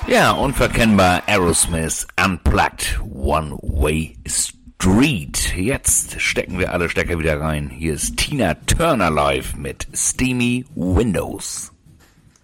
Ja, unverkennbar Aerosmith Unplugged One Way Street. Jetzt stecken wir alle Stecker wieder rein. Hier ist Tina Turner live mit Steamy Windows.